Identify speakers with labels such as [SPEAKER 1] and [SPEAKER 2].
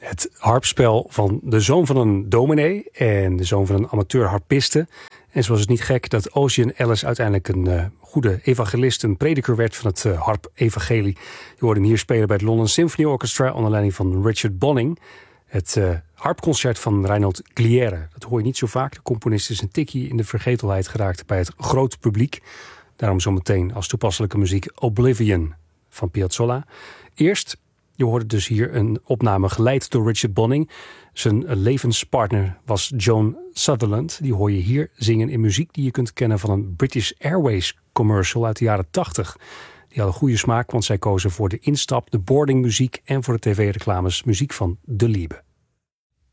[SPEAKER 1] Het harpspel van de zoon van een dominee en de zoon van een amateur harpiste. En zo was het niet gek dat Ocean Ellis uiteindelijk een goede evangelist, een prediker werd van het harp-evangelie. Je hoorde hem hier spelen bij het London Symphony Orchestra onder leiding van Richard Bonning. Het harpconcert van Reinhold Gliere. Dat hoor je niet zo vaak. De componist is een tikkie in de vergetelheid geraakt bij het grote publiek. Daarom zometeen als toepasselijke muziek Oblivion van Piazzolla. Eerst, je hoorde dus hier een opname geleid door Richard Bonning. Zijn levenspartner was Joan Sutherland. Die hoor je hier zingen in muziek die je kunt kennen van een British Airways commercial uit de jaren 80. Die hadden goede smaak, want zij kozen voor de instap, de boardingmuziek en voor de tv-reclames muziek van De Liebe.